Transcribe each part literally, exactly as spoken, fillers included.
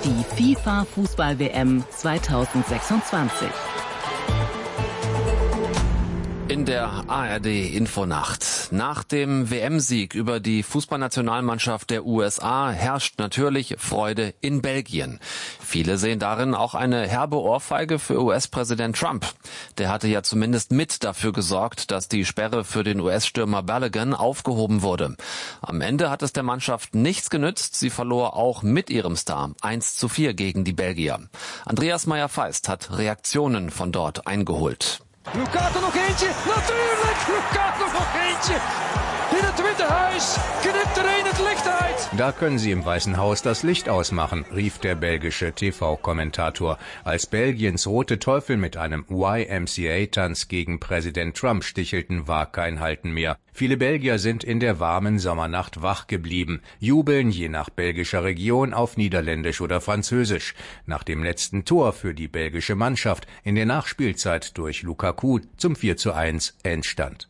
die FIFA-Fußball-W M zweitausendsechsundzwanzig. In der A R D-Infonacht. Nach dem W M-Sieg über die Fußballnationalmannschaft der U S A herrscht natürlich Freude in Belgien. Viele sehen darin auch eine herbe Ohrfeige für U S-Präsident Trump. Der hatte ja zumindest mit dafür gesorgt, dass die Sperre für den U S-Stürmer Balogun aufgehoben wurde. Am Ende hat es der Mannschaft nichts genützt. Sie verlor auch mit ihrem Star eins zu vier gegen die Belgier. Andreas Meyer-Feist hat Reaktionen von dort eingeholt. Lukaku nog eentje, natuurlijk! Lukaku nog eentje! In het Witte Huis knippt er een het Licht uit. Da können Sie im Weißen Haus das Licht ausmachen, rief der belgische T V-Kommentator, als Belgiens Rote Teufel mit einem Y M C A-Tanz gegen Präsident Trump stichelten, war kein Halten mehr. Viele Belgier sind in der warmen Sommernacht wach geblieben, jubeln je nach belgischer Region auf Niederländisch oder Französisch. Nach dem letzten Tor für die belgische Mannschaft in der Nachspielzeit durch Lukaku zum vier zu eins Endstand.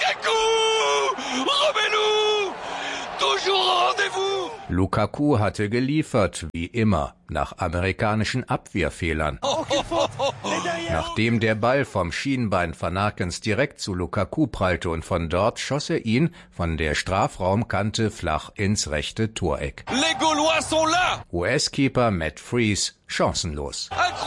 Lukaku hatte geliefert, wie immer, nach amerikanischen Abwehrfehlern. Nachdem der Ball vom Schienbein Van Akens direkt zu Lukaku prallte und von dort schoss er ihn von der Strafraumkante flach ins rechte Toreck. U S-Keeper Matt Freese chancenlos.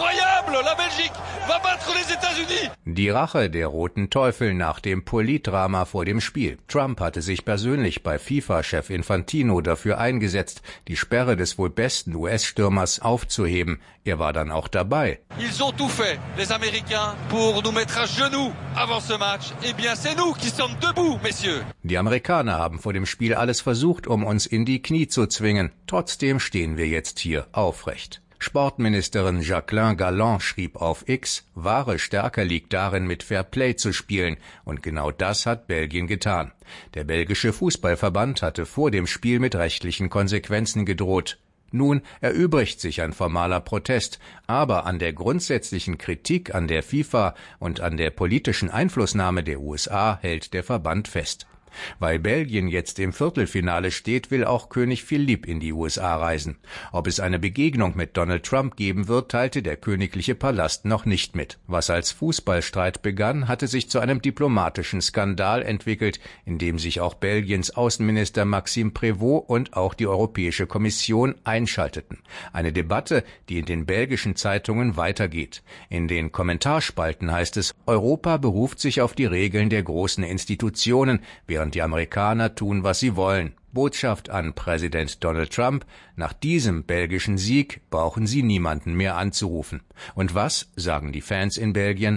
Die Rache der Roten Teufel nach dem Politdrama vor dem Spiel. Trump hatte sich persönlich bei FIFA-Chef Infantino dafür eingesetzt, die Sperre des wohl besten U S-Stürmers aufzuheben. Er war dann auch dabei. Ils ont tout fait, les Américains, pour nous mettre à genoux avant ce match. Eh bien, c'est nous qui sommes debout, messieurs. Die Amerikaner haben vor dem Spiel alles versucht, um uns in die Knie zu zwingen. Trotzdem stehen wir jetzt hier aufrecht. Sportministerin Jacqueline Galland schrieb auf X, wahre Stärke liegt darin, mit Fair Play zu spielen. Und genau das hat Belgien getan. Der belgische Fußballverband hatte vor dem Spiel mit rechtlichen Konsequenzen gedroht. Nun erübrigt sich ein formaler Protest, aber an der grundsätzlichen Kritik an der FIFA und an der politischen Einflussnahme der U S A hält der Verband fest. Weil Belgien jetzt im Viertelfinale steht, will auch König Philipp in die U S A reisen. Ob es eine Begegnung mit Donald Trump geben wird, teilte der königliche Palast noch nicht mit. Was als Fußballstreit begann, hatte sich zu einem diplomatischen Skandal entwickelt, in dem sich auch Belgiens Außenminister Maxime Prévost und auch die Europäische Kommission einschalteten. Eine Debatte, die in den belgischen Zeitungen weitergeht. In den Kommentarspalten heißt es, Europa beruft sich auf die Regeln der großen Institutionen, während die Amerikaner tun, was sie wollen. Botschaft an Präsident Donald Trump: Nach diesem belgischen Sieg brauchen Sie niemanden mehr anzurufen. Und was sagen die Fans in Belgien?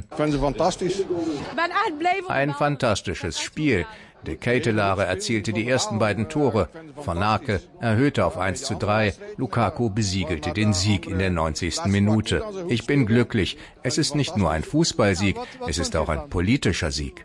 Ein fantastisches Spiel. De Ketelaere erzielte die ersten beiden Tore. Van Aken erhöhte auf eins zu drei. Lukaku besiegelte den Sieg in der neunzigsten Minute. Ich bin glücklich. Es ist nicht nur ein Fußballsieg, es ist auch ein politischer Sieg.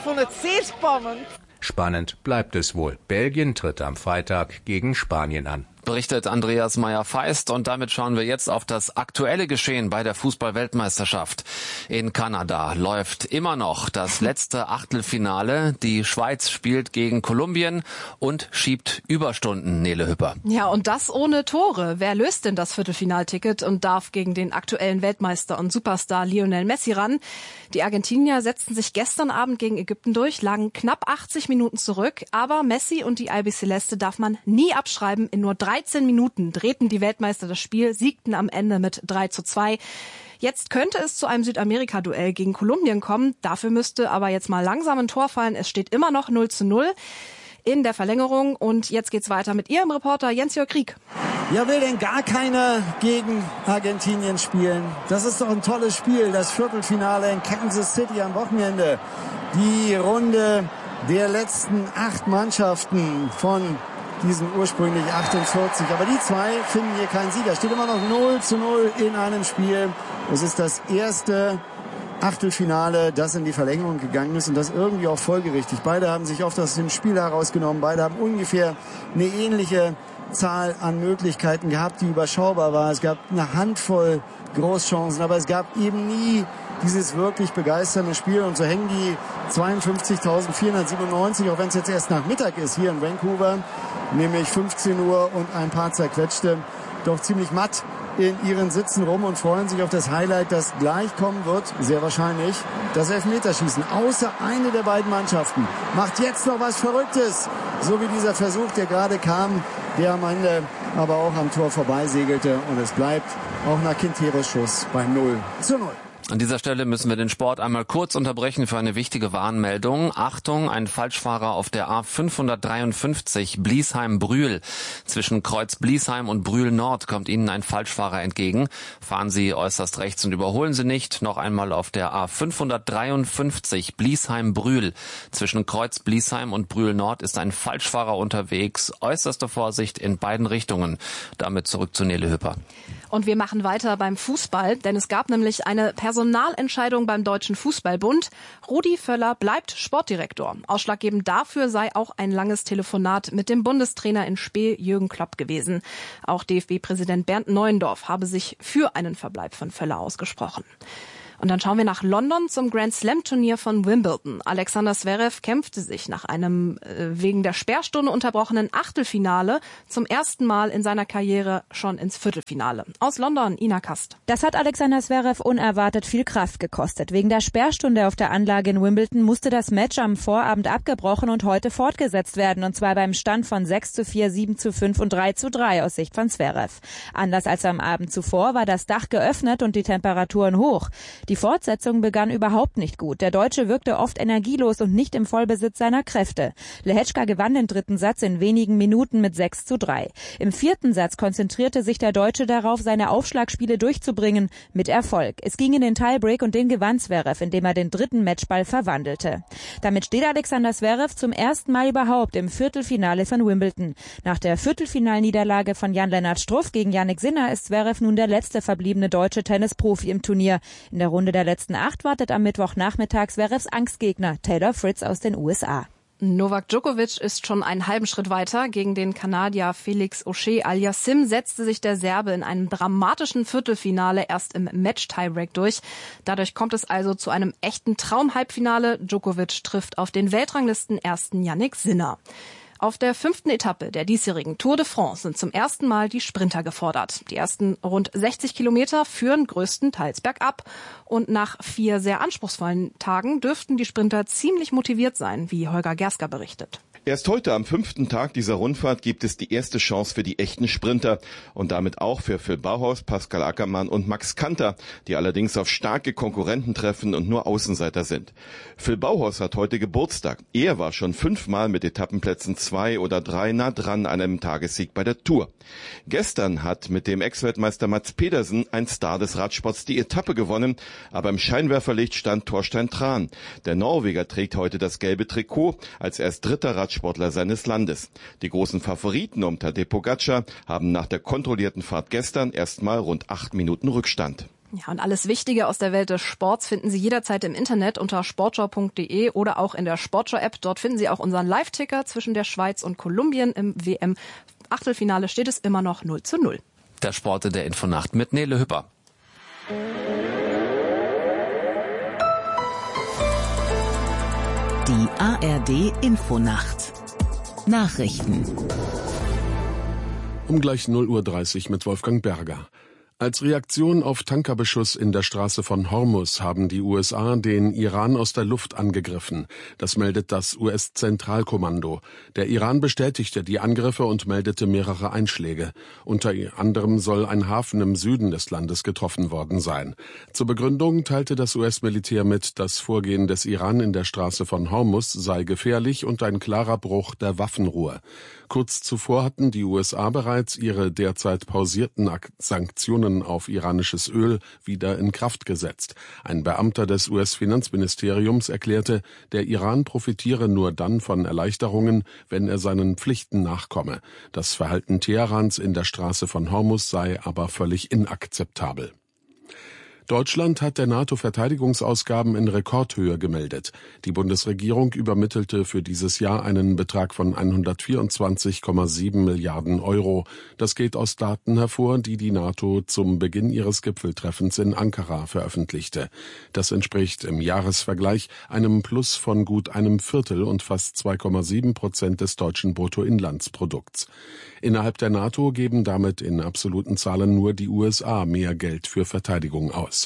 Spannend bleibt es wohl. Belgien tritt am Freitag gegen Spanien an. Berichtet Andreas Meyer-Feist, und damit schauen wir jetzt auf das aktuelle Geschehen bei der Fußball-Weltmeisterschaft. In Kanada läuft immer noch das letzte Achtelfinale. Die Schweiz spielt gegen Kolumbien und schiebt Überstunden, Nele Hüpper. Ja, und das ohne Tore. Wer löst denn das Viertelfinalticket und darf gegen den aktuellen Weltmeister und Superstar Lionel Messi ran? Die Argentinier setzten sich gestern Abend gegen Ägypten durch, lagen knapp achtzig Minuten zurück, aber Messi und die Albiceleste darf man nie abschreiben. In nur dreizehn Minuten drehten die Weltmeister das Spiel, siegten am Ende mit drei zu zwei. Jetzt könnte es zu einem Südamerika-Duell gegen Kolumbien kommen. Dafür müsste aber jetzt mal langsam ein Tor fallen. Es steht immer noch null zu null in der Verlängerung. Und jetzt geht's weiter mit Ihrem Reporter Jens-Jörg Krieg. Ja, will denn gar keiner gegen Argentinien spielen? Das ist doch ein tolles Spiel, das Viertelfinale in Kansas City am Wochenende. Die Runde der letzten acht Mannschaften von diesen ursprünglich achtundvierzig. Aber die zwei finden hier keinen Sieger. Steht immer noch null zu null in einem Spiel. Es ist das erste Achtelfinale, das in die Verlängerung gegangen ist, und das irgendwie auch folgerichtig. Beide haben sich oft aus dem Spiel herausgenommen. Beide haben ungefähr eine ähnliche Zahl an Möglichkeiten gehabt, die überschaubar war. Es gab eine Handvoll Großchancen, aber es gab eben nie dieses wirklich begeisternde Spiel. Und so hängen die zweiundfünfzigtausendvierhundertsiebenundneunzig, auch wenn es jetzt erst nach Mittag ist, hier in Vancouver, nämlich fünfzehn Uhr und ein paar zerquetschte, doch ziemlich matt in ihren Sitzen rum und freuen sich auf das Highlight, das gleich kommen wird, sehr wahrscheinlich, das Elfmeterschießen. Außer eine der beiden Mannschaften macht jetzt noch was Verrücktes, so wie dieser Versuch, der gerade kam, der am Ende aber auch am Tor vorbeisegelte. Und es bleibt auch nach Quinteros Schuss bei null zu null. An dieser Stelle müssen wir den Sport einmal kurz unterbrechen für eine wichtige Warnmeldung. Achtung, ein Falschfahrer auf der A fünfhundertdreiundfünfzig Bliesheim-Brühl. Zwischen Kreuz Bliesheim und Brühl Nord kommt Ihnen ein Falschfahrer entgegen. Fahren Sie äußerst rechts und überholen Sie nicht. Noch einmal auf der A fünfhundertdreiundfünfzig Bliesheim-Brühl. Zwischen Kreuz Bliesheim und Brühl Nord ist ein Falschfahrer unterwegs. Äußerste Vorsicht in beiden Richtungen. Damit zurück zu Nele Hüpper. Und wir machen weiter beim Fußball, denn es gab nämlich eine Personalentscheidung beim Deutschen Fußballbund. Rudi Völler bleibt Sportdirektor. Ausschlaggebend dafür sei auch ein langes Telefonat mit dem Bundestrainer in Spee, Jürgen Klopp, gewesen. Auch D F B-Präsident Bernd Neuendorf habe sich für einen Verbleib von Völler ausgesprochen. Und dann schauen wir nach London zum Grand Slam Turnier von Wimbledon. Alexander Zverev kämpfte sich nach einem äh, wegen der Sperrstunde unterbrochenen Achtelfinale zum ersten Mal in seiner Karriere schon ins Viertelfinale. Aus London, Ina Kast. Das hat Alexander Zverev unerwartet viel Kraft gekostet. Wegen der Sperrstunde auf der Anlage in Wimbledon musste das Match am Vorabend abgebrochen und heute fortgesetzt werden. Und zwar beim Stand von sechs zu vier, sieben zu fünf und drei zu drei aus Sicht von Zverev. Anders als am Abend zuvor war das Dach geöffnet und die Temperaturen hoch. Die Fortsetzung begann überhaupt nicht gut. Der Deutsche wirkte oft energielos und nicht im Vollbesitz seiner Kräfte. Lehečka gewann den dritten Satz in wenigen Minuten mit sechs zu drei. Im vierten Satz konzentrierte sich der Deutsche darauf, seine Aufschlagspiele durchzubringen, mit Erfolg. Es ging in den Tiebreak und den gewann Zverev, indem er den dritten Matchball verwandelte. Damit steht Alexander Zverev zum ersten Mal überhaupt im Viertelfinale von Wimbledon. Nach der Viertelfinalniederlage von Jan-Lennart Struff gegen Jannik Sinner ist Zverev nun der letzte verbliebene deutsche Tennisprofi im Turnier. In der Runde der letzten acht wartet am Mittwochnachmittag Zverevs Angstgegner Taylor Fritz aus den U S A. Novak Djokovic ist schon einen halben Schritt weiter. Gegen den Kanadier Felix Auger-Aliassime setzte sich der Serbe in einem dramatischen Viertelfinale erst im Match-Tiebreak durch. Dadurch kommt es also zu einem echten Traum-Halbfinale. Djokovic trifft auf den Weltranglisten-Ersten Jannik Sinner. Auf der fünften Etappe der diesjährigen Tour de France sind zum ersten Mal die Sprinter gefordert. Die ersten rund sechzig Kilometer führen größtenteils bergab. Und nach vier sehr anspruchsvollen Tagen dürften die Sprinter ziemlich motiviert sein, wie Holger Gersker berichtet. Erst heute am fünften Tag dieser Rundfahrt gibt es die erste Chance für die echten Sprinter und damit auch für Phil Bauhaus, Pascal Ackermann und Max Kanter, die allerdings auf starke Konkurrenten treffen und nur Außenseiter sind. Phil Bauhaus hat heute Geburtstag. Er war schon fünfmal mit Etappenplätzen zwei oder drei nah dran an einem Tagessieg bei der Tour. Gestern hat mit dem Ex-Weltmeister Mats Pedersen ein Star des Radsports die Etappe gewonnen, aber im Scheinwerferlicht stand Thorstein Tran. Der Norweger trägt heute das gelbe Trikot als erst dritter Radsportler Sportler seines Landes. Die großen Favoriten um Tadej Pogačar haben nach der kontrollierten Fahrt gestern erstmal rund acht Minuten Rückstand. Ja, und alles Wichtige aus der Welt des Sports finden Sie jederzeit im Internet unter sportschau punkt de oder auch in der Sportschau-App. Dort finden Sie auch unseren Live-Ticker zwischen der Schweiz und Kolumbien. Im W M-Achtelfinale steht es immer noch null zu null. Der Sport in der Infonacht mit Nele Hüpper. Die A R D-Infonacht. Nachrichten. Um gleich null Uhr dreißig mit Wolfgang Berger. Als Reaktion auf Tankerbeschuss in der Straße von Hormuz haben die U S A den Iran aus der Luft angegriffen. Das meldet das U S-Zentralkommando. Der Iran bestätigte die Angriffe und meldete mehrere Einschläge. Unter anderem soll ein Hafen im Süden des Landes getroffen worden sein. Zur Begründung teilte das U S-Militär mit, das Vorgehen des Iran in der Straße von Hormuz sei gefährlich und ein klarer Bruch der Waffenruhe. Kurz zuvor hatten die U S A bereits ihre derzeit pausierten Sanktionen auf iranisches Öl wieder in Kraft gesetzt. Ein Beamter des U S-Finanzministeriums erklärte, der Iran profitiere nur dann von Erleichterungen, wenn er seinen Pflichten nachkomme. Das Verhalten Teherans in der Straße von Hormuz sei aber völlig inakzeptabel. Deutschland hat der NATO Verteidigungsausgaben in Rekordhöhe gemeldet. Die Bundesregierung übermittelte für dieses Jahr einen Betrag von hundertvierundzwanzig Komma sieben Milliarden Euro. Das geht aus Daten hervor, die die NATO zum Beginn ihres Gipfeltreffens in Ankara veröffentlichte. Das entspricht im Jahresvergleich einem Plus von gut einem Viertel und fast zwei Komma sieben Prozent des deutschen Bruttoinlandsprodukts. Innerhalb der NATO geben damit in absoluten Zahlen nur die U S A mehr Geld für Verteidigung aus.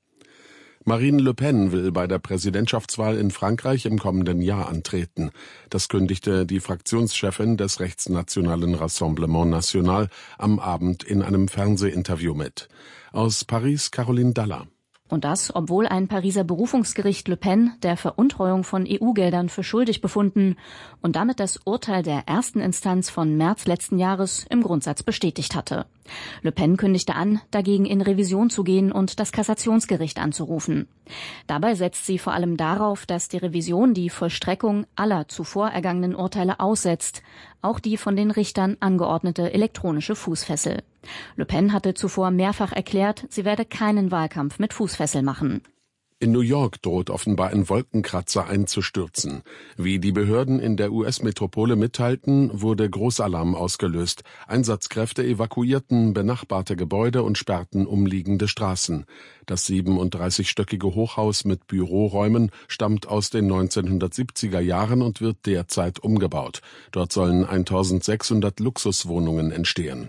Marine Le Pen will bei der Präsidentschaftswahl in Frankreich im kommenden Jahr antreten. Das kündigte die Fraktionschefin des rechtsnationalen Rassemblement National am Abend in einem Fernsehinterview mit. Aus Paris Caroline Daller. Und das, obwohl ein Pariser Berufungsgericht Le Pen der Veruntreuung von E U-Geldern für schuldig befunden und damit das Urteil der ersten Instanz von März letzten Jahres im Grundsatz bestätigt hatte. Le Pen kündigte an, dagegen in Revision zu gehen und das Kassationsgericht anzurufen. Dabei setzt sie vor allem darauf, dass die Revision die Vollstreckung aller zuvor ergangenen Urteile aussetzt, auch die von den Richtern angeordnete elektronische Fußfessel. Le Pen hatte zuvor mehrfach erklärt, sie werde keinen Wahlkampf mit Fußfessel machen. In New York droht offenbar ein Wolkenkratzer einzustürzen. Wie die Behörden in der U S-Metropole mitteilten, wurde Großalarm ausgelöst. Einsatzkräfte evakuierten benachbarte Gebäude und sperrten umliegende Straßen. Das siebenunddreißigstöckige Hochhaus mit Büroräumen stammt aus den neunzehnhundertsiebziger Jahren und wird derzeit umgebaut. Dort sollen eintausendsechshundert Luxuswohnungen entstehen.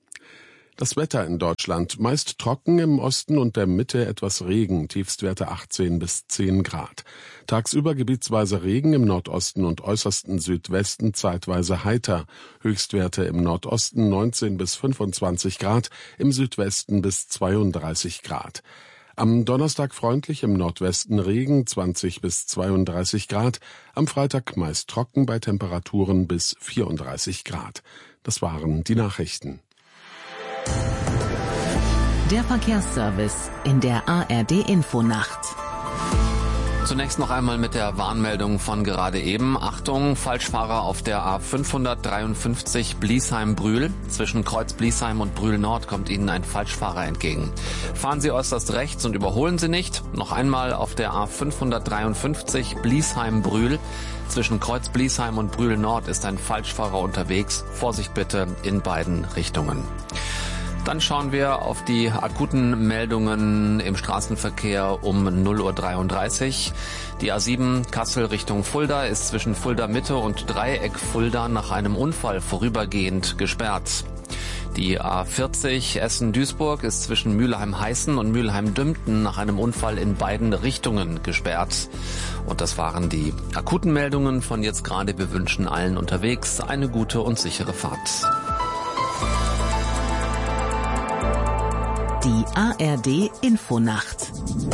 Das Wetter in Deutschland meist trocken, im Osten und der Mitte etwas Regen, Tiefstwerte achtzehn bis zehn Grad. Tagsüber gebietsweise Regen, im Nordosten und äußersten Südwesten zeitweise heiter. Höchstwerte im Nordosten neunzehn bis fünfundzwanzig Grad, im Südwesten bis zweiunddreißig Grad. Am Donnerstag freundlich, im Nordwesten Regen, zwanzig bis zweiunddreißig Grad. Am Freitag meist trocken bei Temperaturen bis vierunddreißig Grad. Das waren die Nachrichten. Der Verkehrsservice in der A R D-Infonacht. Zunächst noch einmal mit der Warnmeldung von gerade eben. Achtung, Falschfahrer auf der A fünfhundertdreiundfünfzig Bliesheim-Brühl. Zwischen Kreuz Bliesheim und Brühl-Nord kommt Ihnen ein Falschfahrer entgegen. Fahren Sie äußerst rechts und überholen Sie nicht. Noch einmal auf der A fünfhundertdreiundfünfzig Bliesheim-Brühl. Zwischen Kreuz Bliesheim und Brühl-Nord ist ein Falschfahrer unterwegs. Vorsicht bitte in beiden Richtungen. Dann schauen wir auf die akuten Meldungen im Straßenverkehr um null Uhr dreiunddreißig. Die A sieben Kassel Richtung Fulda ist zwischen Fulda Mitte und Dreieck Fulda nach einem Unfall vorübergehend gesperrt. Die A vierzig Essen-Duisburg ist zwischen Mülheim-Heißen und Mülheim-Dümpten nach einem Unfall in beiden Richtungen gesperrt. Und das waren die akuten Meldungen von jetzt gerade. Wir wünschen allen unterwegs eine gute und sichere Fahrt. Die A R D-Infonacht.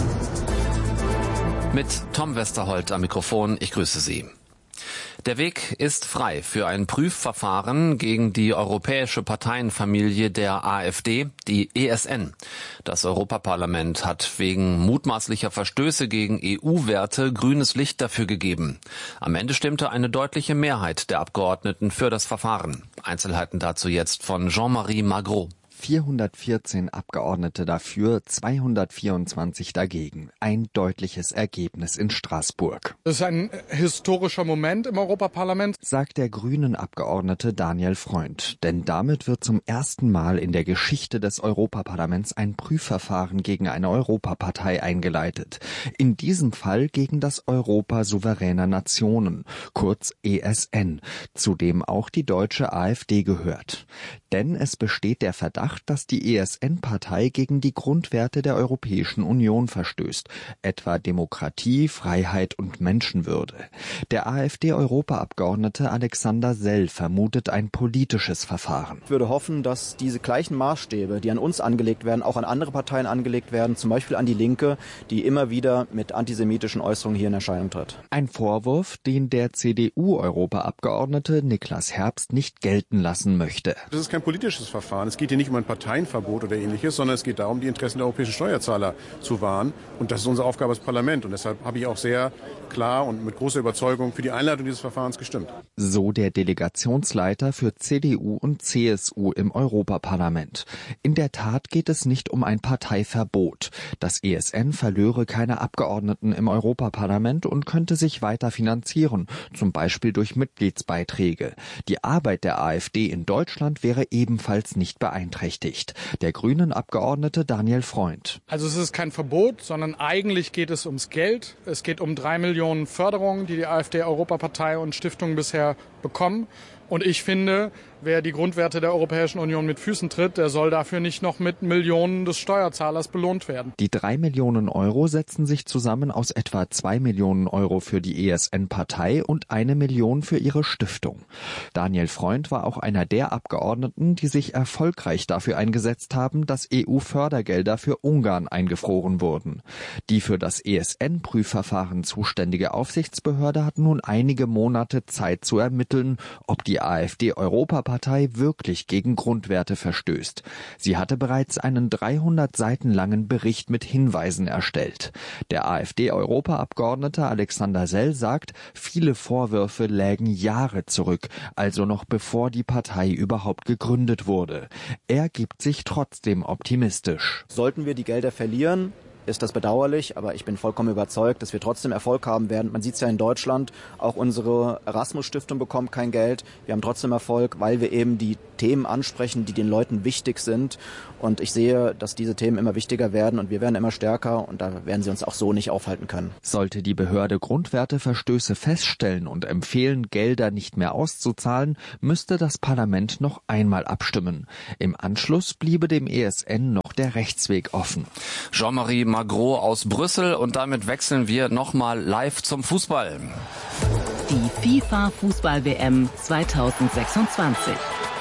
Mit Tom Westerholt am Mikrofon, ich grüße Sie. Der Weg ist frei für ein Prüfverfahren gegen die europäische Parteienfamilie der AfD, die E S N. Das Europaparlament hat wegen mutmaßlicher Verstöße gegen E U-Werte grünes Licht dafür gegeben. Am Ende stimmte eine deutliche Mehrheit der Abgeordneten für das Verfahren. Einzelheiten dazu jetzt von Jean-Marie Magro. vierhundertvierzehn Abgeordnete dafür, zweihundertvierundzwanzig dagegen. Ein deutliches Ergebnis in Straßburg. Das ist ein historischer Moment im Europaparlament, sagt der Grünen-Abgeordnete Daniel Freund. Denn damit wird zum ersten Mal in der Geschichte des Europaparlaments ein Prüfverfahren gegen eine Europapartei eingeleitet. In diesem Fall gegen das Europa souveräner Nationen, kurz E S N, zu dem auch die deutsche AfD gehört. Denn es besteht der Verdacht, dass die E S N-Partei gegen die Grundwerte der Europäischen Union verstößt, etwa Demokratie, Freiheit und Menschenwürde. Der AfD-Europaabgeordnete Alexander Sell vermutet ein politisches Verfahren. Ich würde hoffen, dass diese gleichen Maßstäbe, die an uns angelegt werden, auch an andere Parteien angelegt werden, zum Beispiel an die Linke, die immer wieder mit antisemitischen Äußerungen hier in Erscheinung tritt. Ein Vorwurf, den der C D U-Europaabgeordnete Niklas Herbst nicht gelten lassen möchte. Das ist kein politisches Verfahren. Es geht hier nicht um ein ein Parteienverbot oder ähnliches, sondern es geht darum, die Interessen der europäischen Steuerzahler zu wahren. Und das ist unsere Aufgabe als Parlament. Und deshalb habe ich auch sehr klar und mit großer Überzeugung für die Einleitung dieses Verfahrens gestimmt. So der Delegationsleiter für C D U und C S U im Europaparlament. In der Tat geht es nicht um ein Parteiverbot. Das E S N verlöre keine Abgeordneten im Europaparlament und könnte sich weiter finanzieren, zum Beispiel durch Mitgliedsbeiträge. Die Arbeit der AfD in Deutschland wäre ebenfalls nicht beeinträchtigt. Der Grünen-Abgeordnete Daniel Freund. Also es ist kein Verbot, sondern eigentlich geht es ums Geld. Es geht um drei Millionen Förderungen, die die AfD, Europapartei und Stiftungen bisher bekommen. Und ich finde, wer die Grundwerte der Europäischen Union mit Füßen tritt, der soll dafür nicht noch mit Millionen des Steuerzahlers belohnt werden. Die drei Millionen Euro setzen sich zusammen aus etwa zwei Millionen Euro für die E S N-Partei und eine Million für ihre Stiftung. Daniel Freund war auch einer der Abgeordneten, die sich erfolgreich dafür eingesetzt haben, dass E U-Fördergelder für Ungarn eingefroren wurden. Die für das E S N-Prüfverfahren zuständige Aufsichtsbehörde hat nun einige Monate Zeit zu ermitteln, ob die AfD-Europapartei wirklich gegen Grundwerte verstößt. Sie hatte bereits einen dreihundert Seiten langen Bericht mit Hinweisen erstellt. Der AfD-Europaabgeordnete Alexander Sell sagt, viele Vorwürfe lägen Jahre zurück, also noch bevor die Partei überhaupt gegründet wurde. Er gibt sich trotzdem optimistisch. Sollten wir die Gelder verlieren, ist das bedauerlich, aber ich bin vollkommen überzeugt, dass wir trotzdem Erfolg haben werden. Man sieht es ja in Deutschland, auch unsere Erasmus-Stiftung bekommt kein Geld. Wir haben trotzdem Erfolg, weil wir eben die Themen ansprechen, die den Leuten wichtig sind. Und ich sehe, dass diese Themen immer wichtiger werden und wir werden immer stärker und da werden sie uns auch so nicht aufhalten können. Sollte die Behörde Grundwerteverstöße feststellen und empfehlen, Gelder nicht mehr auszuzahlen, müsste das Parlament noch einmal abstimmen. Im Anschluss bliebe dem E S N noch der Rechtsweg offen. Jean-Marie Magro aus Brüssel und damit wechseln wir nochmal live zum Fußball. Die FIFA-Fußball-W M zweitausendsechsundzwanzig.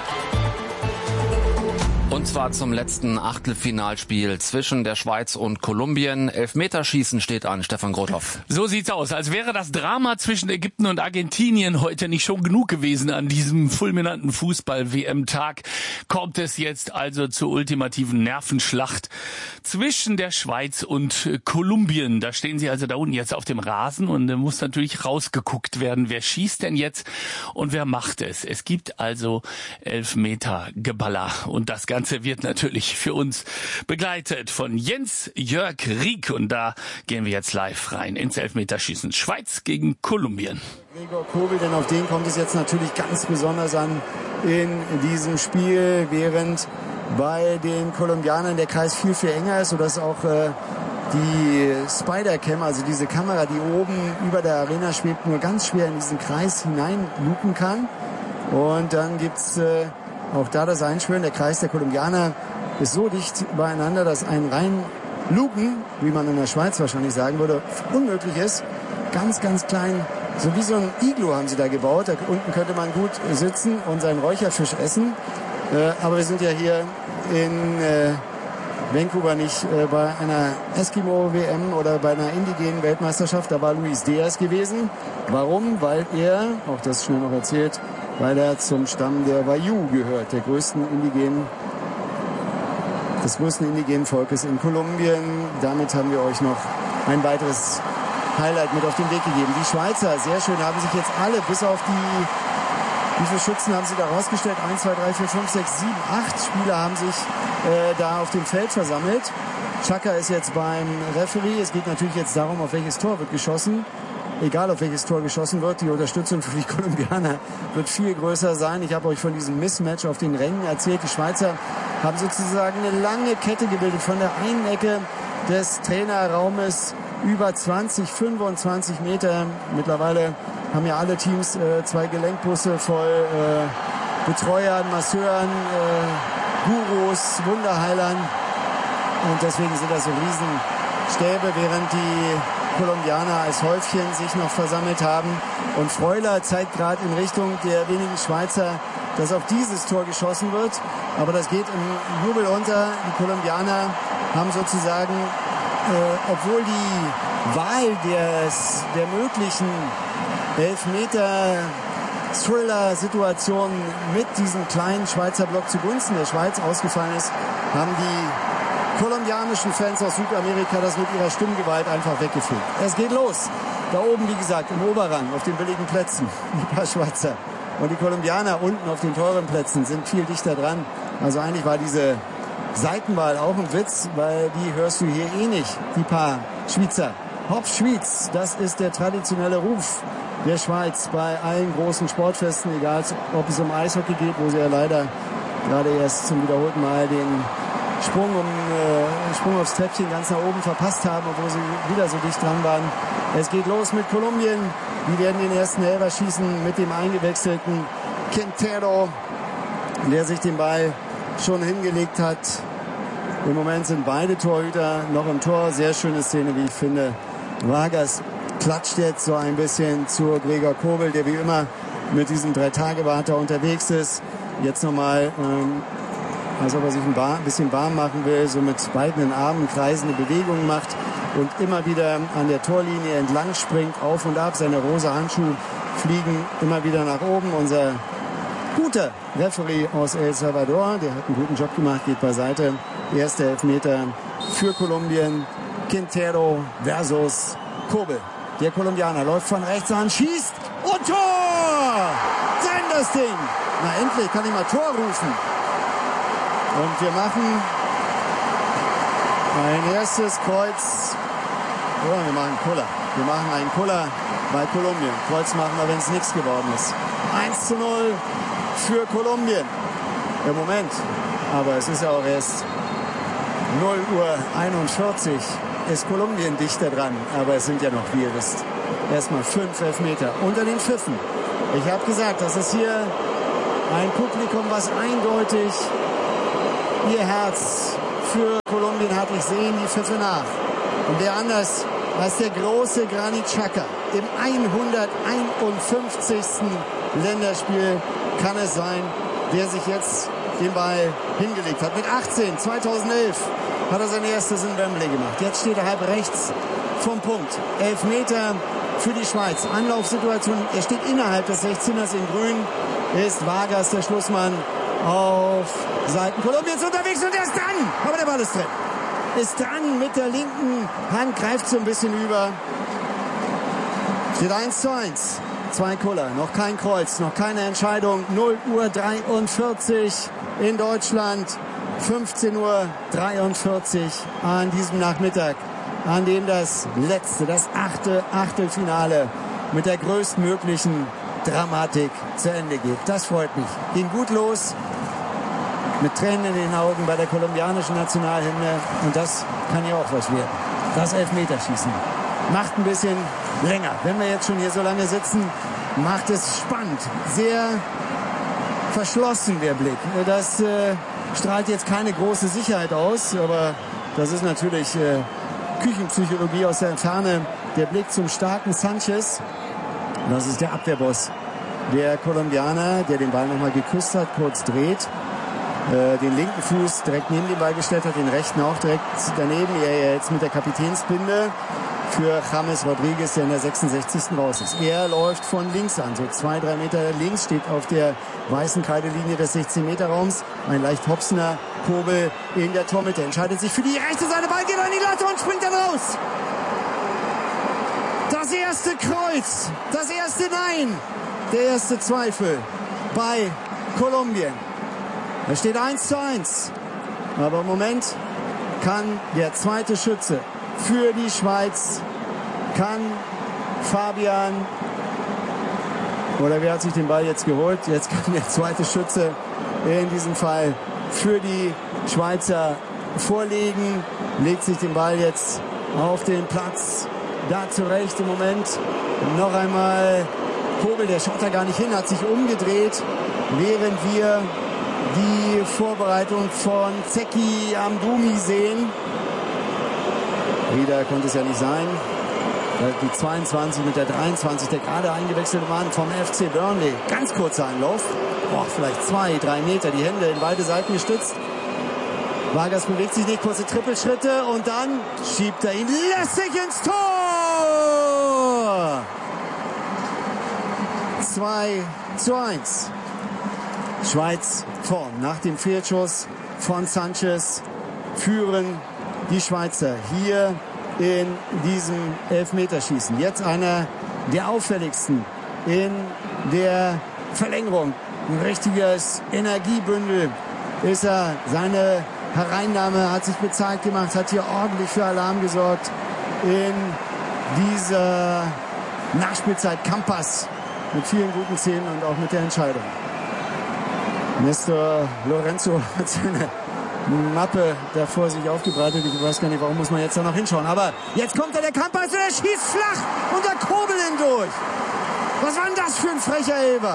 Und zwar zum letzten Achtelfinalspiel zwischen der Schweiz und Kolumbien. Elfmeterschießen steht an, Stefan Grothoff. So sieht's aus, als wäre das Drama zwischen Ägypten und Argentinien heute nicht schon genug gewesen an diesem fulminanten Fußball-W M-Tag. Kommt es jetzt also zur ultimativen Nervenschlacht zwischen der Schweiz und Kolumbien. Da stehen sie also da unten jetzt auf dem Rasen und da muss natürlich rausgeguckt werden, wer schießt denn jetzt und wer macht es. Es gibt also Elfmetergeballer und das Ganze Ganze wird natürlich für uns begleitet von Jens-Jörg Rieck. Und da gehen wir jetzt live rein ins Elfmeterschießen. Schweiz gegen Kolumbien. Gregor Kobel, denn auf den kommt es jetzt natürlich ganz besonders an in diesem Spiel, während bei den Kolumbianern der Kreis viel, viel enger ist, sodass auch äh, die Spider-Cam, also diese Kamera, die oben über der Arena schwebt, nur ganz schwer in diesen Kreis hineinlupen kann. Und dann gibt's äh, auch da das Einschwören. Der Kreis der Kolumbianer ist so dicht beieinander, dass ein Reinlupen, wie man in der Schweiz wahrscheinlich sagen würde, unmöglich ist. Ganz, ganz klein, so wie so ein Iglu haben sie da gebaut. Da unten könnte man gut sitzen und seinen Räucherfisch essen. Äh, aber wir sind ja hier in äh, Vancouver nicht äh, bei einer Eskimo-W M oder bei einer indigenen Weltmeisterschaft. Da war Luis Diaz gewesen. Warum? Weil er, auch das schnell noch erzählt, weil er zum Stamm der Wayuu gehört, der größten indigenen, des größten indigenen Volkes in Kolumbien. Damit haben wir euch noch ein weiteres Highlight mit auf den Weg gegeben. Die Schweizer, sehr schön, haben sich jetzt alle, bis auf die, wie viele Schützen haben sie da rausgestellt? eins, zwei, drei, vier, fünf, sechs, sieben, acht Spieler haben sich äh, da auf dem Feld versammelt. Chaka ist jetzt beim Referee. Es geht natürlich jetzt darum, auf welches Tor wird geschossen. Egal, auf welches Tor geschossen wird, die Unterstützung für die Kolumbianer wird viel größer sein. Ich habe euch von diesem Mismatch auf den Rängen erzählt. Die Schweizer haben sozusagen eine lange Kette gebildet von der einen Ecke des Trainerraumes über zwanzig, fünfundzwanzig Meter. Mittlerweile haben ja alle Teams äh, zwei Gelenkbusse voll äh, Betreuern, Masseuren, äh, Gurus, Wunderheilern. Und deswegen sind das so Riesenstäbe, während die Kolumbianer als Häufchen sich noch versammelt haben. Und Freuler zeigt gerade in Richtung der wenigen Schweizer, dass auf dieses Tor geschossen wird. Aber das geht im Jubel unter. Die Kolumbianer haben sozusagen, äh, obwohl die Wahl des, der möglichen Elfmeter Thriller-Situation mit diesem kleinen Schweizer Block zugunsten der Schweiz ausgefallen ist, haben die kolumbianischen Fans aus Südamerika das mit ihrer Stimmgewalt einfach weggefegt. Es geht los. Da oben, wie gesagt, im Oberrang, auf den billigen Plätzen, die paar Schweizer. Und die Kolumbianer unten auf den teuren Plätzen sind viel dichter dran. Also eigentlich war diese Seitenwahl auch ein Witz, weil die hörst du hier eh nicht, die paar Schweizer. Hopp Schwyz, das ist der traditionelle Ruf der Schweiz bei allen großen Sportfesten, egal ob es um Eishockey geht, wo sie ja leider gerade erst zum wiederholten Mal den Sprung, um, äh, Sprung aufs Treppchen ganz nach oben verpasst haben, obwohl sie wieder so dicht dran waren. Es geht los mit Kolumbien. Die werden den ersten Elfer schießen mit dem eingewechselten Quintero, der sich den Ball schon hingelegt hat. Im Moment sind beide Torhüter noch im Tor. Sehr schöne Szene, wie ich finde. Vargas klatscht jetzt so ein bisschen zu Gregor Kobel, der wie immer mit diesem Drei-Tage-Warter unterwegs ist. Jetzt nochmal, ähm, als ob er sich ein, Bar, ein bisschen warm machen will, so mit beiden Armen kreisende Bewegungen macht und immer wieder an der Torlinie entlang springt, auf und ab. Seine rosa Handschuhe fliegen immer wieder nach oben. Unser guter Referee aus El Salvador, der hat einen guten Job gemacht, geht beiseite. Erster Elfmeter für Kolumbien. Quintero versus Kobel. Der Kolumbianer läuft von rechts an, schießt und Tor! Sein das Ding! Na endlich kann ich mal Tor rufen. Und wir machen ein erstes Kreuz. Oh, wir machen Kuller. Wir machen einen Kuller bei Kolumbien. Kreuz machen wir, wenn es nichts geworden ist. eins zu null für Kolumbien. Im Moment. Aber es ist ja auch erst null Uhr einundvierzig. Ist Kolumbien dichter dran. Aber es sind ja noch, wie ihr wisst, erstmal fünf Elfmeter unter den Pfiffen. Ich habe gesagt, das ist hier ein Publikum, was eindeutig ihr Herz für Kolumbien hat. Ich sehe ihnen die Pfiffe nach. Und wer anders als der große Granit Xhaka im hunderteinundfünfzigsten Länderspiel kann es sein, der sich jetzt den Ball hingelegt hat. Mit achtzehn, zweitausendelf hat er sein erstes in Wembley gemacht. Jetzt steht er halb rechts vom Punkt. Elfmeter für die Schweiz. Anlaufsituation, er steht innerhalb des sechzehners in grün. Ist Vargas, der Schlussmann, auf Seiten Kolumbiens unterwegs und er ist dran. Aber der Ball ist drin. Ist dran mit der linken Hand, greift so ein bisschen über. Steht eins zu eins. Zwei Kuller, noch kein Kreuz, noch keine Entscheidung. null Uhr dreiundvierzig in Deutschland. fünfzehn Uhr dreiundvierzig an diesem Nachmittag, an dem das letzte, das achte Achtelfinale mit der größtmöglichen Dramatik zu Ende geht. Das freut mich. Ging gut los, mit Tränen in den Augen bei der kolumbianischen Nationalhymne. Und das kann ja auch was werden. Das Elfmeterschießen macht ein bisschen länger. Wenn wir jetzt schon hier so lange sitzen, macht es spannend. Sehr verschlossen der Blick. Das äh, strahlt jetzt keine große Sicherheit aus, aber das ist natürlich äh, Küchenpsychologie aus der Ferne. Der Blick zum starken Sanchez. Das ist der Abwehrboss der Kolumbianer, der den Ball nochmal geküsst hat, kurz dreht. Äh, den linken Fuß direkt neben den Ball gestellt hat, den rechten auch direkt daneben. Er jetzt mit der Kapitänsbinde für James Rodriguez, der in der sechsundsechzigsten raus ist. Er läuft von links an, so zwei, drei Meter links, steht auf der weißen Kreidelinie des sechzehn-Meter-Raums. Ein leicht hopsender Kobel in der Tormitte, entscheidet sich für die rechte Seite, Ball geht an die Latte und springt dann raus. Das erste Kreuz, das erste Nein, der erste Zweifel bei Kolumbien. Da steht eins zu eins. Aber im Moment kann der zweite Schütze für die Schweiz, kann Fabian, oder wer hat sich den Ball jetzt geholt? Jetzt kann der zweite Schütze in diesem Fall für die Schweizer vorlegen, legt sich den Ball jetzt auf den Platz, da zurecht im Moment. Noch einmal Kobel, der schaut da gar nicht hin, hat sich umgedreht, während wir die Vorbereitung von Zeki Amdouni sehen. Wieder konnte es ja nicht sein. Die zweiundzwanzig mit der dreiundzwanzig, der gerade eingewechselte Mann vom F C Burnley. Ganz kurzer Einlauf. Oh, vielleicht zwei, drei Meter, die Hände in beide Seiten gestützt. Vargas bewegt sich nicht, kurze Trippelschritte und dann schiebt er ihn lässig ins Tor. zwei zu eins. Schweiz vorn. Nach dem Fehlschuss von Sanchez führen die Schweizer hier in diesem Elfmeterschießen. Jetzt einer der auffälligsten in der Verlängerung. Ein richtiges Energiebündel ist er. Seine Hereinnahme hat sich bezahlt gemacht, hat hier ordentlich für Alarm gesorgt in dieser Nachspielzeit. Campas mit vielen guten Szenen und auch mit der Entscheidung. Nestor Lorenzo hat seine Mappe da vor sich aufgebreitet. Ich weiß gar nicht, warum muss man jetzt da noch hinschauen. Aber jetzt kommt da der Campas und er schießt flach und da Kobel hindurch. Was war denn das für ein frecher Elber?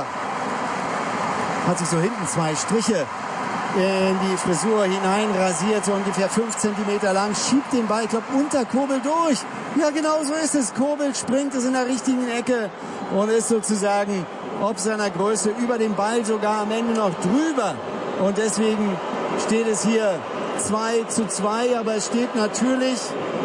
Hat sich so hinten zwei Striche in die Frisur hinein rasiert, so ungefähr fünf Zentimeter lang, schiebt den Ball, ich glaube, unter Kobel durch. Ja, genau so ist es. Kobel springt es in der richtigen Ecke und ist sozusagen ob seiner Größe über den Ball sogar am Ende noch drüber. Und deswegen steht es hier zwei zu zwei, aber es steht natürlich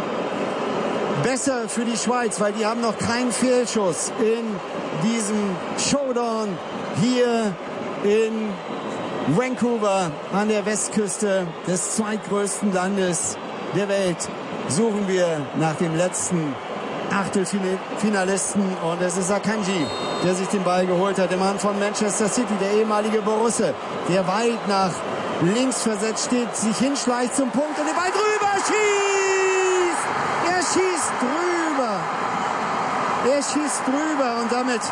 besser für die Schweiz, weil die haben noch keinen Fehlschuss in diesem Showdown hier in Vancouver an der Westküste des zweitgrößten Landes der Welt. Suchen wir nach dem letzten Achtelfinalisten und es ist Akanji, der sich den Ball geholt hat, der Mann von Manchester City, der ehemalige Borusse, der weit nach links versetzt steht, sich hinschleicht zum Punkt und den Ball drüber schießt! Er schießt drüber! Er schießt drüber und damit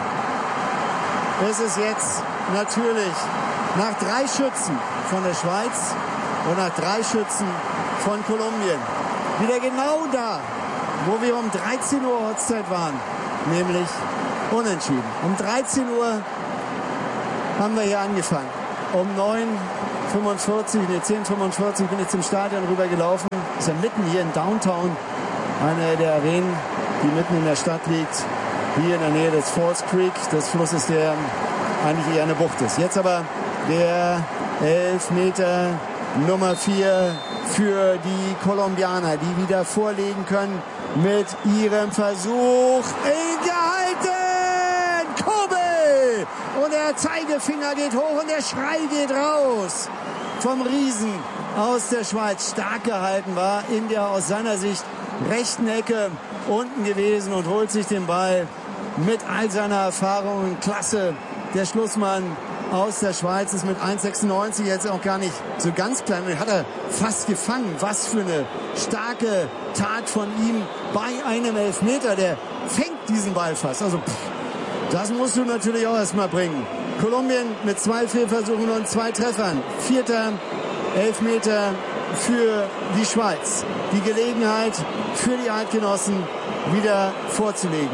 ist es jetzt natürlich nach drei Schützen von der Schweiz und nach drei Schützen von Kolumbien wieder genau da, wo wir um dreizehn Uhr Ortszeit waren, nämlich unentschieden. Um dreizehn Uhr haben wir hier angefangen. Um neun Uhr fünfundvierzig, nee, zehn Uhr fünfundvierzig bin ich zum Stadion rübergelaufen. Ist ja mitten hier in Downtown, eine der Arenen, die mitten in der Stadt liegt. Hier in der Nähe des Falls Creek, des Flusses, der eigentlich eher eine Bucht ist. Jetzt aber der Elfmeter Nummer vier für die Kolumbianer, die wieder vorlegen können mit ihrem Versuch. Gehalten! Kobel! Und der Zeigefinger geht hoch und der Schrei geht raus vom Riesen aus der Schweiz. Stark gehalten war in der aus seiner Sicht rechten Ecke unten gewesen und holt sich den Ball mit all seiner Erfahrung und Klasse. Der Schlussmann aus der Schweiz ist mit eins Komma sechsundneunzig jetzt auch gar nicht so ganz klein. Den hat er fast gefangen. Was für eine starke Tat von ihm bei einem Elfmeter. Der fängt diesen Ball fast. Also pff, das musst du natürlich auch erstmal bringen. Kolumbien mit zwei Fehlversuchen und zwei Treffern. Vierter Elfmeter für die Schweiz. Die Gelegenheit für die Eidgenossen wieder vorzulegen.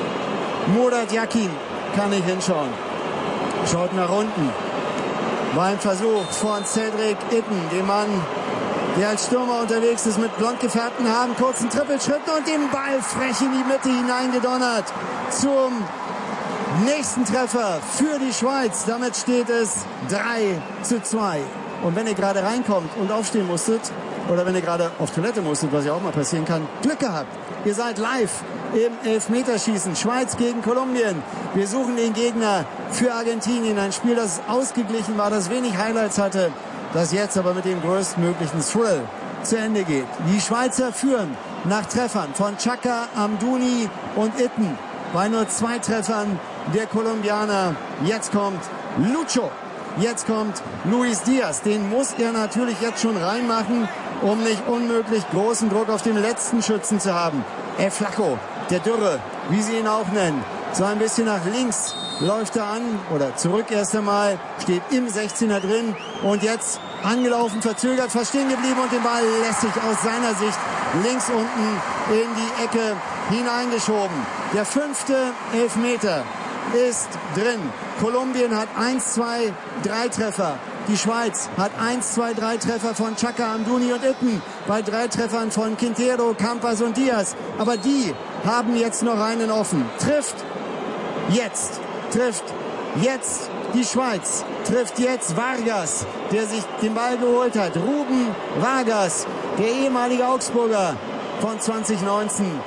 Murat Yakin kann nicht hinschauen. Schaut nach unten. War ein Versuch von Cedric Itten, dem Mann, der als Stürmer unterwegs ist mit blond gefärbten Haaren, kurzen Trippelschritten und den Ball frech in die Mitte hineingedonnert zum nächsten Treffer für die Schweiz. Damit steht es drei zu zwei. Und wenn ihr gerade reinkommt und aufstehen musstet, oder wenn ihr gerade auf Toilette musstet, was ja auch mal passieren kann, Glück gehabt. Ihr seid live im Elfmeterschießen. Schweiz gegen Kolumbien. Wir suchen den Gegner für Argentinien. Ein Spiel, das ausgeglichen war, das wenig Highlights hatte, das jetzt aber mit dem größtmöglichen Thrill zu Ende geht. Die Schweizer führen nach Treffern von Chaka, Amdouni und Itten. Bei nur zwei Treffern der Kolumbianer. Jetzt kommt Lucho. Jetzt kommt Luis Diaz. Den muss er natürlich jetzt schon reinmachen, um nicht unmöglich großen Druck auf den letzten Schützen zu haben. El Flaco, der Dürre, wie sie ihn auch nennen. So ein bisschen nach links läuft er an, oder zurück erst einmal, steht im sechzehner drin und jetzt angelaufen, verzögert, fast stehen geblieben und den Ball lässig aus seiner Sicht links unten in die Ecke hineingeschoben. Der fünfte Elfmeter ist drin. Kolumbien hat eins, zwei, drei Treffer. Die Schweiz hat eins, zwei, drei Treffer von Chaka, Amdouni und Itten. Bei drei Treffern von Quintero, Campas und Diaz. Aber die haben jetzt noch einen offen. Trifft jetzt. Trifft jetzt die Schweiz. Trifft jetzt Vargas, der sich den Ball geholt hat. Ruben Vargas, der ehemalige Augsburger von zwanzig neunzehn.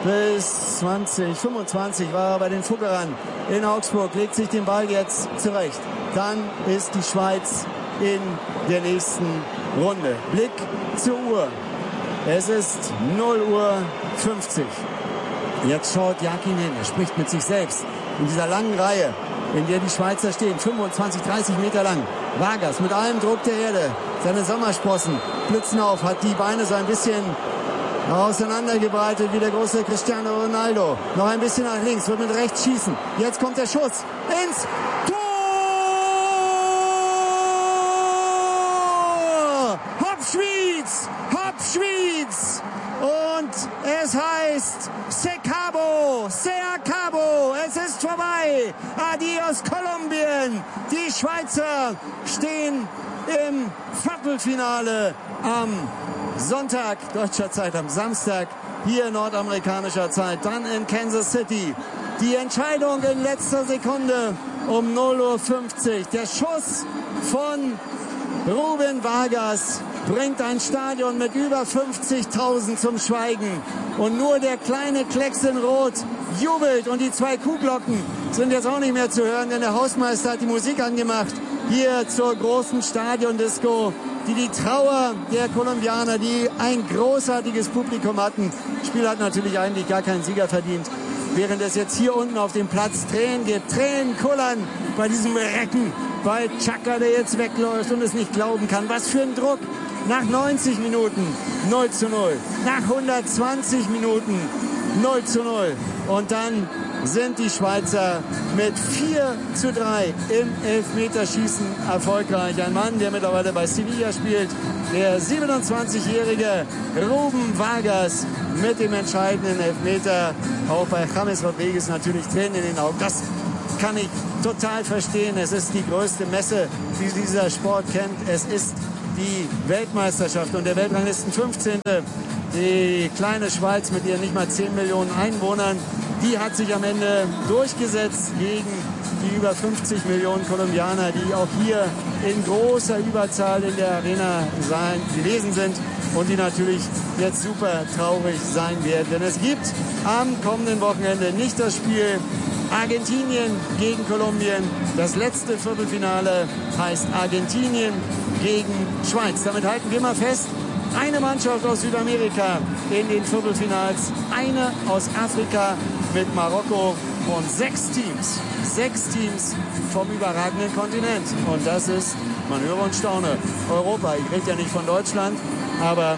bis zwanzig, fünfundzwanzig war er bei den Fuggerern in Augsburg, legt sich den Ball jetzt zurecht. Dann ist die Schweiz in der nächsten Runde. Blick zur Uhr. Es ist null Uhr fünfzig. Jetzt schaut Jakin hin, er spricht mit sich selbst. In dieser langen Reihe, in der die Schweizer stehen, fünfundzwanzig, dreißig Meter lang. Vargas mit allem Druck der Erde, seine Sommersprossen blitzen auf, hat die Beine so ein bisschen auseinandergebreitet wie der große Cristiano Ronaldo. Noch ein bisschen nach links, wird mit rechts schießen. Jetzt kommt der Schuss ins Tor! Hopp Schwyz! Hopp Schwyz! Und es heißt Se acabó, se acabó, es ist vorbei. Adios Kolumbien. Die Schweizer stehen im Viertelfinale am Sonntag, deutscher Zeit am Samstag, hier nordamerikanischer Zeit, dann in Kansas City. Die Entscheidung in letzter Sekunde um null Uhr fünfzig. Der Schuss von Rubén Vargas bringt ein Stadion mit über fünfzigtausend zum Schweigen. Und nur der kleine Klecks in Rot jubelt. Und die zwei Kuhglocken sind jetzt auch nicht mehr zu hören, denn der Hausmeister hat die Musik angemacht. Hier zur großen Stadiondisco, die die Trauer der Kolumbianer, die ein großartiges Publikum hatten. Das Spiel hat natürlich eigentlich gar keinen Sieger verdient. Während es jetzt hier unten auf dem Platz Tränen gibt, Tränen kullern bei diesem Recken, bei Chaka, der jetzt wegläuft und es nicht glauben kann. Was für ein Druck. Nach neunzig Minuten null zu null. Nach hundertzwanzig Minuten null zu null. Und dann sind die Schweizer mit vier zu drei im Elfmeterschießen erfolgreich. Ein Mann, der mittlerweile bei Sevilla spielt, der siebenundzwanzigjährige Rubén Vargas mit dem entscheidenden Elfmeter. Auch bei James Rodríguez natürlich Tränen in den Augen. Das kann ich total verstehen. Es ist die größte Messe, die dieser Sport kennt. Es ist die Weltmeisterschaft und der Weltranglisten fünfzehnte Die kleine Schweiz mit ihren nicht mal zehn Millionen Einwohnern, die hat sich am Ende durchgesetzt gegen die über fünfzig Millionen Kolumbianer, die auch hier in großer Überzahl in der Arena sein, gewesen sind und die natürlich jetzt super traurig sein werden. Denn es gibt am kommenden Wochenende nicht das Spiel Argentinien gegen Kolumbien. Das letzte Viertelfinale heißt Argentinien gegen Schweiz. Damit halten wir mal fest, eine Mannschaft aus Südamerika in den Viertelfinals, eine aus Afrika mit Marokko und sechs Teams, sechs Teams vom überragenden Kontinent. Und das ist, man höre und staune, Europa. Ich rede ja nicht von Deutschland, aber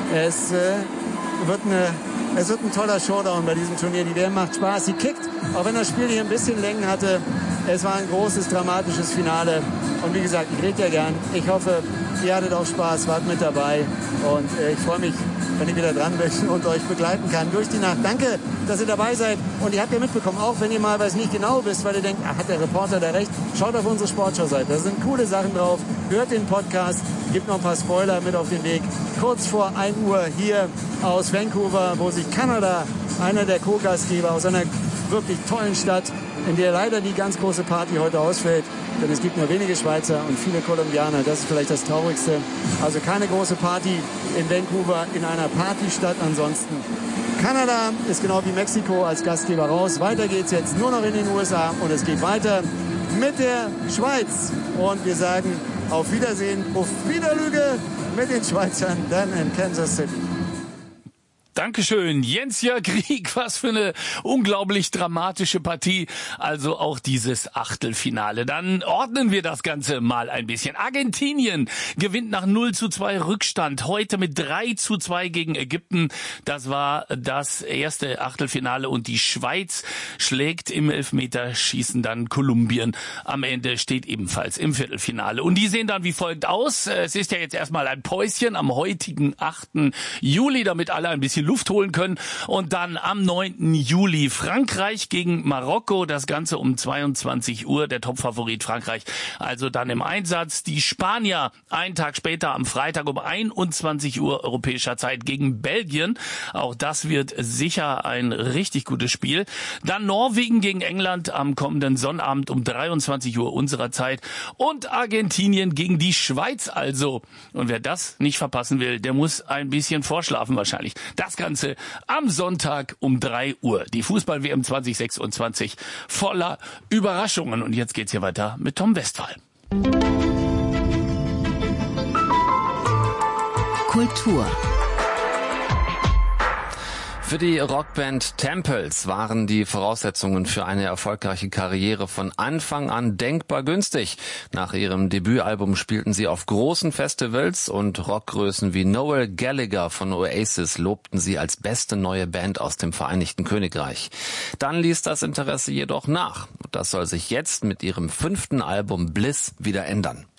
es äh, wird eine Es wird ein toller Showdown bei diesem Turnier. Die W M macht Spaß, sie kickt, auch wenn das Spiel hier ein bisschen Längen hatte. Es war ein großes, dramatisches Finale. Und wie gesagt, ich rede ja gern. Ich hoffe, ihr hattet auch Spaß, wart mit dabei. Und äh, ich freue mich, wenn ich wieder dran bin und euch begleiten kann durch die Nacht. Danke, dass ihr dabei seid. Und ihr habt ja mitbekommen, auch wenn ihr mal was nicht genau wisst, weil ihr denkt, ach, hat der Reporter da recht, schaut auf unsere Sportschau-Seite. Da sind coole Sachen drauf. Hört den Podcast. Gibt noch ein paar Spoiler mit auf den Weg. Kurz vor ein Uhr hier aus Vancouver, wo sich Kanada, einer der Co-Gastgeber aus einer wirklich tollen Stadt, in der leider die ganz große Party heute ausfällt, denn es gibt nur wenige Schweizer und viele Kolumbianer. Das ist vielleicht das Traurigste. Also keine große Party in Vancouver, in einer Partystadt ansonsten. Kanada ist genau wie Mexiko als Gastgeber raus. Weiter geht's jetzt nur noch in den U S A und es geht weiter mit der Schweiz. Und wir sagen auf Wiedersehen, auf Wiederlüge mit den Schweizern dann in Kansas City. Dankeschön, Jens-Jörg Rieck, was für eine unglaublich dramatische Partie, also auch dieses Achtelfinale. Dann ordnen wir das Ganze mal ein bisschen. Argentinien gewinnt nach null zu zwei Rückstand, heute mit drei zu zwei gegen Ägypten. Das war das erste Achtelfinale und die Schweiz schlägt im Elfmeterschießen dann Kolumbien. Am Ende steht ebenfalls im Viertelfinale. Und die sehen dann wie folgt aus. Es ist ja jetzt erstmal ein Päuschen am heutigen achten Juli, damit alle ein bisschen Luft holen können. Und dann am neunten Juli Frankreich gegen Marokko. Das Ganze um zweiundzwanzig Uhr. Der Topfavorit Frankreich also dann im Einsatz. Die Spanier einen Tag später am Freitag um einundzwanzig Uhr europäischer Zeit gegen Belgien. Auch das wird sicher ein richtig gutes Spiel. Dann Norwegen gegen England am kommenden Sonnabend um dreiundzwanzig Uhr unserer Zeit. Und Argentinien gegen die Schweiz also. Und wer das nicht verpassen will, der muss ein bisschen vorschlafen wahrscheinlich. Das Ganze am Sonntag um drei Uhr. Die Fußball-W M zwanzig sechsundzwanzig voller Überraschungen. Und jetzt geht's hier weiter mit Tom Westphal. Kultur. Für die Rockband Temples waren die Voraussetzungen für eine erfolgreiche Karriere von Anfang an denkbar günstig. Nach ihrem Debütalbum spielten sie auf großen Festivals und Rockgrößen wie Noel Gallagher von Oasis lobten sie als beste neue Band aus dem Vereinigten Königreich. Dann ließ das Interesse jedoch nach. Das soll sich jetzt mit ihrem fünften Album Bliss wieder ändern.